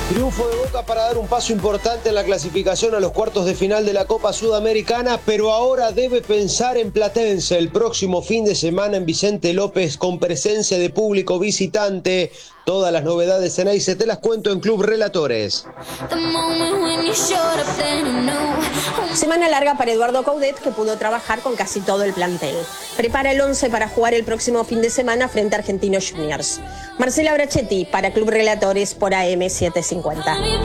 Triunfo de Boca para dar un paso importante en la clasificación a los cuartos de final de la Copa Sudamericana, pero ahora debe pensar en Platense el próximo fin de semana en Vicente López con presencia de público visitante. Todas las novedades en Aice te las cuento en Club Relatores. Semana larga para Eduardo Coudet, que pudo trabajar con casi todo el plantel. Prepara el 11 para jugar el próximo fin de semana frente a Argentinos Juniors. Marcela Brachetti para Club Relatores por AM 750.